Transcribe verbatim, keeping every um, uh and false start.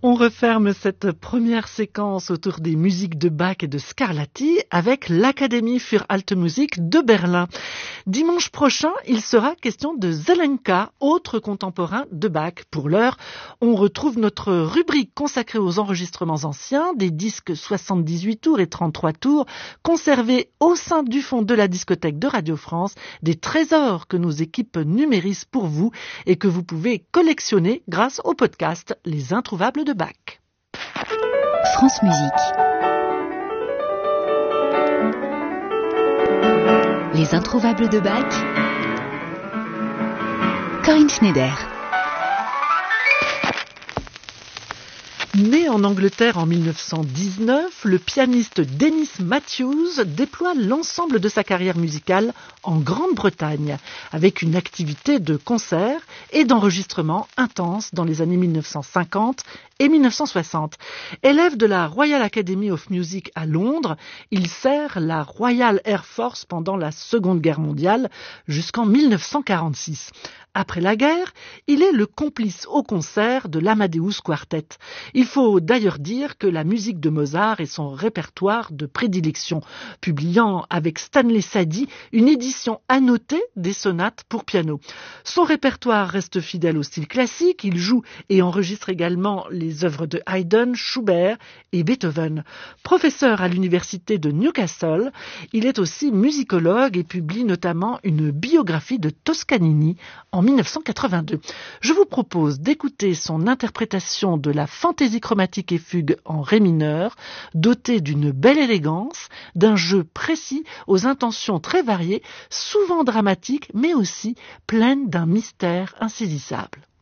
On referme cette première séquence autour des musiques de Bach et de Scarlatti avec l'Académie für Alte Musik de Berlin. Dimanche prochain, il sera question de Zelenka, autre contemporain de Bach. Pour l'heure, on retrouve notre rubrique consacrée aux enregistrements anciens, des disques soixante-dix-huit tours et trente-trois tours, conservés au sein du fond de la discothèque de Radio France, des trésors que nos équipes numérisent pour vous et que vous pouvez collectionner grâce au podcast Les Introuvables de Bach. France Musique. Les Introuvables de Bach. Corinne Schneider. Né en Angleterre en mille neuf cent dix-neuf, le pianiste Dennis Matthews déploie l'ensemble de sa carrière musicale en Grande-Bretagne, avec une activité de concert et d'enregistrement intense dans les années mille neuf cent cinquante et mille neuf cent soixante. Élève de la Royal Academy of Music à Londres, il sert la Royal Air Force pendant la Seconde Guerre mondiale jusqu'en mille neuf cent quarante-six. Après la guerre, il est le complice au concert de l'Amadeus Quartet. Il faut d'ailleurs dire que la musique de Mozart est son répertoire de prédilection, publiant avec Stanley Sadie une édition annotée des sonates pour piano. Son répertoire reste fidèle au style classique, il joue et enregistre également les œuvres de Haydn, Schubert et Beethoven. Professeur à l'université de Newcastle, il est aussi musicologue et publie notamment une biographie de Toscanini en mille neuf cent quatre-vingt-deux. Je vous propose d'écouter son interprétation de la fantaisie chromatique et fugue en ré mineur, dotée d'une belle élégance, d'un jeu précis aux intentions très variées, souvent dramatiques, mais aussi pleines d'un mystère insaisissable.